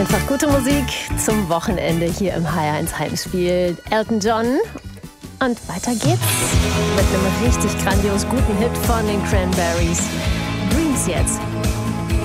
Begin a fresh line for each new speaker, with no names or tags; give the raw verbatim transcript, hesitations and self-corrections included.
Einfach gute Musik zum Wochenende hier im H R eins Heimspiel. Elton John. Und weiter geht's mit einem richtig grandios guten Hit von den Cranberries. Dreams jetzt.